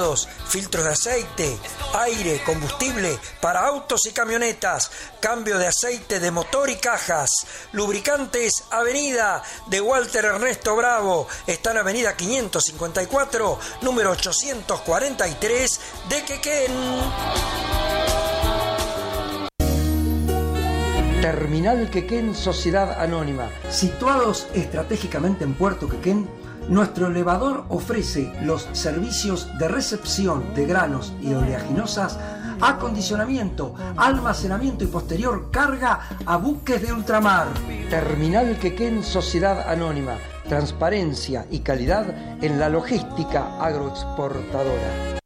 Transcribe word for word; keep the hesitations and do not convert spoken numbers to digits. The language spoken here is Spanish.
fluidos, filtros de aceite, aire, combustible para autos y camionetas, cambio de aceite de motor y cajas, lubricantes Avenida de Walter Ernesto Bravo, está en Avenida quinientos cincuenta y cuatro, número ochocientos cuarenta y tres de Quequén. Terminal Quequén Sociedad Anónima. Situados estratégicamente en Puerto Quequén, nuestro elevador ofrece los servicios de recepción de granos y oleaginosas, acondicionamiento, almacenamiento y posterior carga a buques de ultramar. Terminal Quequén Sociedad Anónima. Transparencia y calidad en la logística agroexportadora.